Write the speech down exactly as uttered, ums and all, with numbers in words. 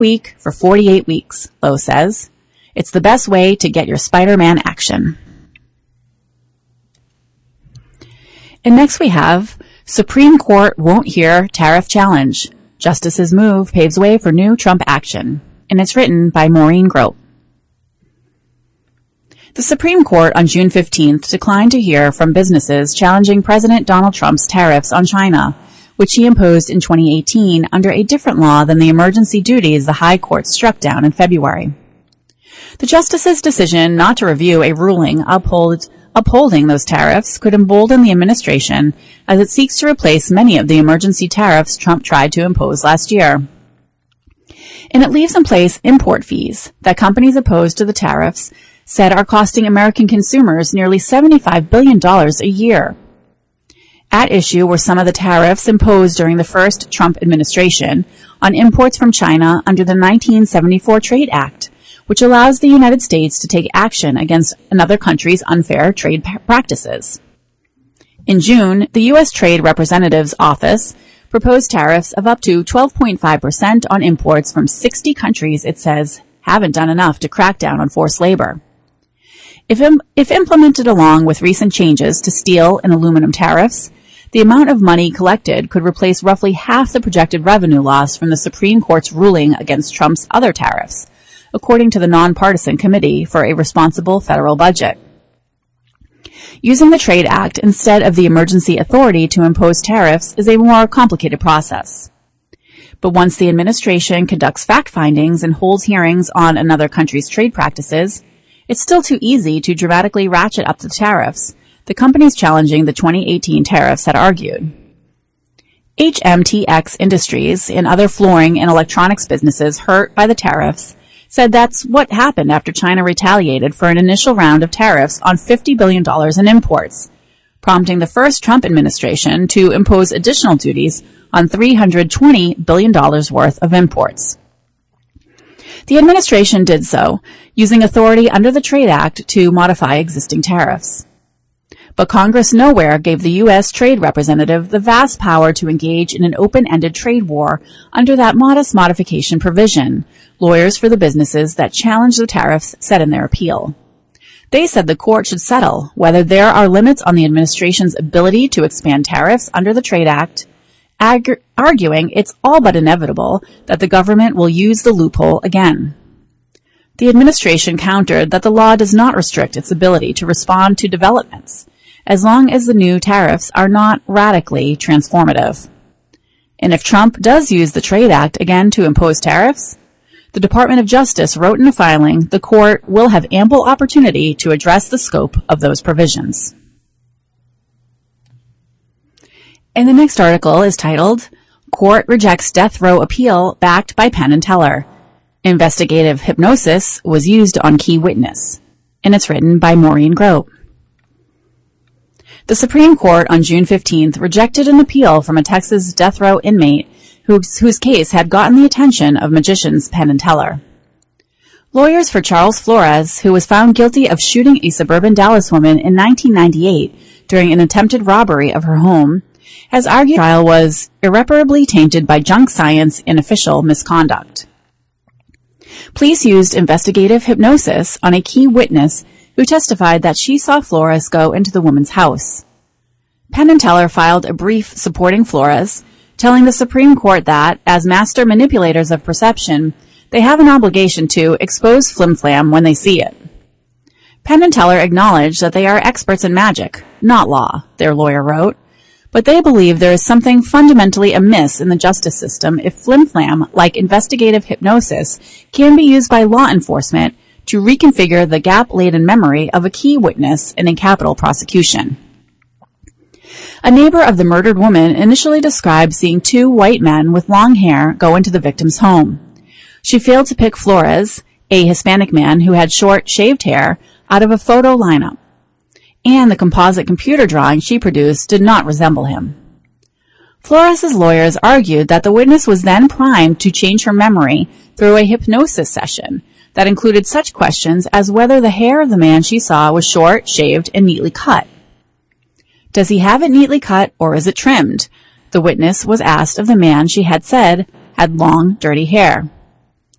week for forty-eight weeks, Lowe says. It's the best way to get your Spider-Man action. And next we have Supreme Court won't hear tariff challenge. Justice's move paves way for new Trump action. And it's written by Maureen Grope. The Supreme Court on June fifteenth declined to hear from businesses challenging President Donald Trump's tariffs on China, which he imposed in twenty eighteen under a different law than the emergency duties the High Court struck down in February. The justice's decision not to review a ruling uphold, upholding those tariffs could embolden the administration as it seeks to replace many of the emergency tariffs Trump tried to impose last year. And it leaves in place import fees that companies opposed to the tariffs said are costing American consumers nearly seventy-five billion dollars a year. At issue were some of the tariffs imposed during the first Trump administration on imports from China under the nineteen seventy-four Trade Act, which allows the United States to take action against another country's unfair trade practices. In June, the U S Trade Representative's Office proposed tariffs of up to twelve point five percent on imports from sixty countries it says haven't done enough to crack down on forced labor. If, im- if implemented along with recent changes to steel and aluminum tariffs, the amount of money collected could replace roughly half the projected revenue loss from the Supreme Court's ruling against Trump's other tariffs, according to the Nonpartisan Committee for a Responsible Federal Budget. Using the Trade Act instead of the emergency authority to impose tariffs is a more complicated process. But once the administration conducts fact findings and holds hearings on another country's trade practices, it's still too easy to dramatically ratchet up the tariffs, the companies challenging the twenty eighteen tariffs had argued. H M T X Industries and other flooring and electronics businesses hurt by the tariffs said that's what happened after China retaliated for an initial round of tariffs on fifty billion dollars in imports, prompting the first Trump administration to impose additional duties on three hundred twenty billion dollars worth of imports. The administration did so, using authority under the Trade Act to modify existing tariffs. But Congress nowhere gave the U S Trade Representative the vast power to engage in an open-ended trade war under that modest modification provision, lawyers for the businesses that challenged the tariffs said in their appeal. They said the court should settle whether there are limits on the administration's ability to expand tariffs under the Trade Act, ag- arguing it's all but inevitable that the government will use the loophole again. The administration countered that the law does not restrict its ability to respond to developments, as long as the new tariffs are not radically transformative. And if Trump does use the Trade Act again to impose tariffs, the Department of Justice wrote in a filing the court will have ample opportunity to address the scope of those provisions. And the next article is titled, Court Rejects Death Row Appeal Backed by Penn and Teller. Investigative hypnosis was used on key witness. And it's written by Maureen Grope. The Supreme Court on June fifteenth rejected an appeal from a Texas death row inmate whose, whose case had gotten the attention of magicians Penn and Teller. Lawyers for Charles Flores, who was found guilty of shooting a suburban Dallas woman in nineteen ninety-eight during an attempted robbery of her home, has argued the trial was irreparably tainted by junk science and official misconduct. Police used investigative hypnosis on a key witness who testified that she saw Flores go into the woman's house. Penn and Teller filed a brief supporting Flores, telling the Supreme Court that, as master manipulators of perception, they have an obligation to expose flimflam when they see it. Penn and Teller acknowledge that they are experts in magic, not law, their lawyer wrote, but they believe there is something fundamentally amiss in the justice system if flimflam, like investigative hypnosis, can be used by law enforcement to reconfigure the gap-laden memory of a key witness in a capital prosecution. A neighbor of the murdered woman initially described seeing two white men with long hair go into the victim's home. She failed to pick Flores, a Hispanic man who had short, shaved hair, out of a photo lineup, and the composite computer drawing she produced did not resemble him. Flores' lawyers argued that the witness was then primed to change her memory through a hypnosis session that included such questions as whether the hair of the man she saw was short, shaved, and neatly cut. Does he have it neatly cut, or is it trimmed? The witness was asked of the man she had said had long, dirty hair.